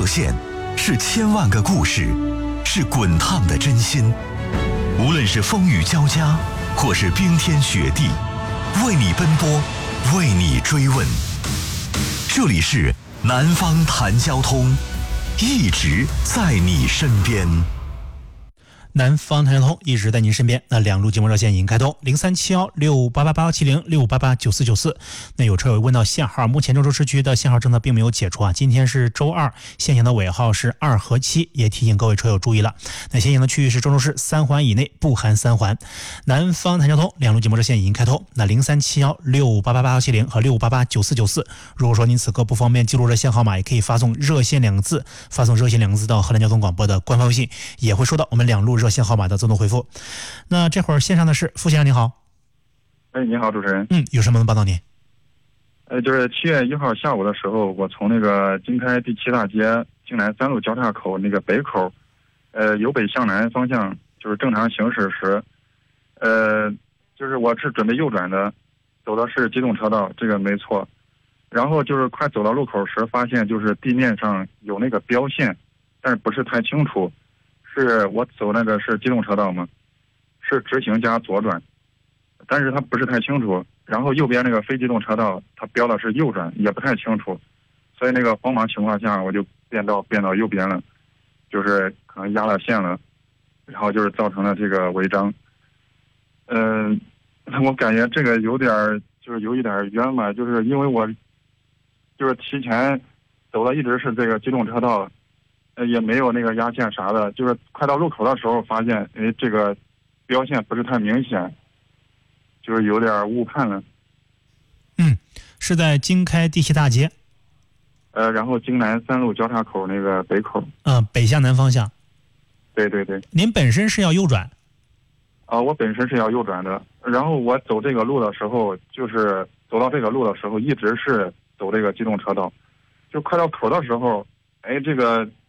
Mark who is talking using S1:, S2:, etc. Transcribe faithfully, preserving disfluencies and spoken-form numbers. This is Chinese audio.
S1: 热线，是千万个故事，是滚烫的真心。无论是风雨交加，或是冰天雪地，为你奔波，为你追问。这里是南方谈交通，一直在你身边。
S2: 南方谈交通一直在您身边。那两路节目热线已经开通，零三七幺六八八八七零六八八九四九四。那有车友问到限号，目前郑州市区的限号政策并没有解除啊。今天是周二，限行的尾号是二和七，也提醒各位车友注意了。那限行的区域是郑州市三环以内，不含三环。南方谈交通两路节目热线已经开通，那零三七幺六八八八七零和六八八九四九四。如果说您此刻不方便记录热线号码，也可以发送热线两个字，发送热线两个字到河南交通广播的官方微信，也会收到我们两路热线号码的自动回复。那这会儿线上的是傅先生，你好。
S3: 哎，你好，主持人。
S2: 嗯，有什么能帮到您？
S3: 呃，就是七月一号下午的时候，我从那个经开第七大街京南三路交叉口那个北口，呃，由北向南方向就是正常行驶时，呃，就是我是准备右转的，走的是机动车道，这个没错。然后就是快走到路口时，发现就是地面上有那个标线，但是不是太清楚。是我走那个是机动车道吗？是直行加左转，但是它不是太清楚。然后右边那个非机动车道，它标的是右转，也不太清楚。所以那个慌忙情况下，我就变道变到右边了，就是可能压了线了，然后就是造成了这个违章。嗯、呃，我感觉这个有点就是有一点冤嘛，就是因为我就是提前走的一直是这个机动车道。呃，也没有那个压线啥的，就是快到路口的时候发现，哎，这个标线不是太明显，就是有点误判了。
S2: 嗯，是在京开第七大街。
S3: 呃，然后京南三路交叉口那个北口。
S2: 嗯、呃，北向南方向。
S3: 对对对。
S2: 您本身是要右转？
S3: 啊、呃，我本身是要右转的。然后我走这个路的时候，就是走到这个路的时候，一直是走这个机动车道，就快到口的时候。哎，这个